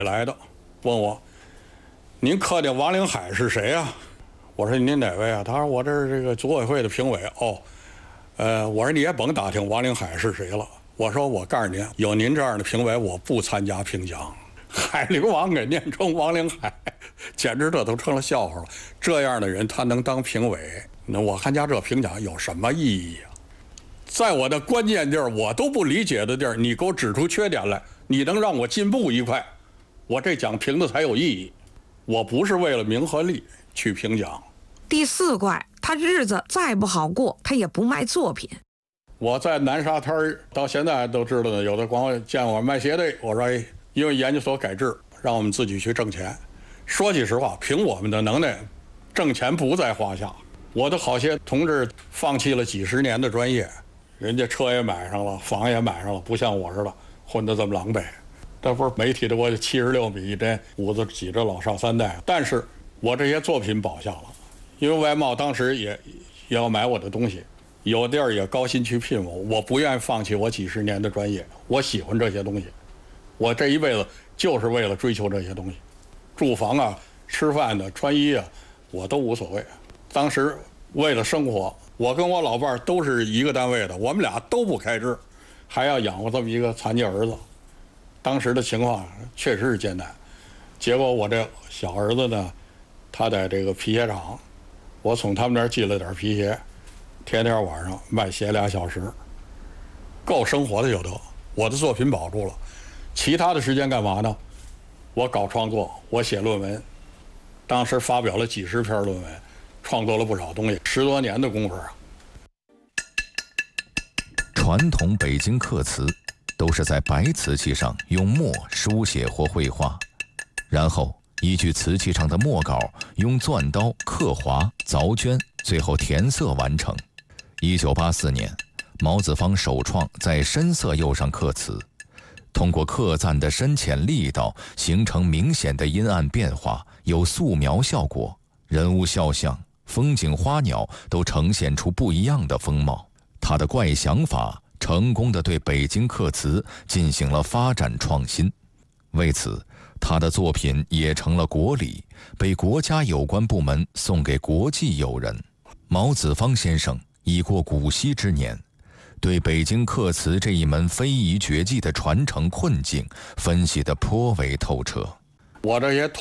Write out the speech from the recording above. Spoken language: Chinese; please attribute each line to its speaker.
Speaker 1: 来的，问我您刻的王灵海是谁啊？我说您哪位啊？他说我这是这个组委会的评委。我说你也甭打听王灵海是谁了。我说我告诉您，有您这样的评委，我不参加评奖。海陵王给念成王灵海，简直这都成了笑话了。这样的人他能当评委，那我参加这评奖有什么意义啊？在我的关键地儿，我都不理解的地儿，你给我指出缺点来，你能让我进步一块，我这奖评的才有意义。我不是为了名和利去评奖。
Speaker 2: 第4怪，他日子再不好过，他也不卖作品。
Speaker 1: 我在南沙滩到现在都知道呢，有的光见我卖鞋的，我说因为研究所改制，让我们自己去挣钱。说句实话，凭我们的能耐，挣钱不在话下。我的好些同志放弃了几十年的专业，人家车也买上了，房也买上了，不像我似的混得这么狼狈。这不是媒体的我76米这屋子挤着老少3代，但是我这些作品保下了，因为外贸当时也要买我的东西，有地儿也高薪去聘我，我不愿意放弃我几十年的专业，我喜欢这些东西，我这一辈子就是为了追求这些东西，住房啊、吃饭的、穿衣啊，我都无所谓。当时为了生活，我跟我老伴儿都是一个单位的，我们俩都不开支，还要养活这么一个残疾儿子。当时的情况确实是艰难，结果我这小儿子呢，他在这个皮鞋厂，我从他们那儿寄了点皮鞋，天天晚上卖鞋2小时，够生活的就得。我的作品保住了，其他的时间干嘛呢？我搞创作，我写论文，当时发表了几十篇论文，创作了不少东西，10多年的功夫啊。
Speaker 3: 传统北京刻瓷都是在白瓷器上用墨书写或绘画，然后依据瓷器上的墨稿用钻刀刻划、凿镌，最后填色完成。1984年，毛子方首创在深色釉上刻瓷，通过刻赞的深浅力道，形成明显的阴暗变化，有素描效果，人物肖像、风景花鸟都呈现出不一样的风貌。他的怪想法成功地对北京刻瓷进行了发展创新，为此他的作品也成了国礼，被国家有关部门送给国际友人。毛子方先生已过古稀之年，对北京刻瓷这一门非遗绝技的传承困境分析得颇为透彻。
Speaker 1: 我这些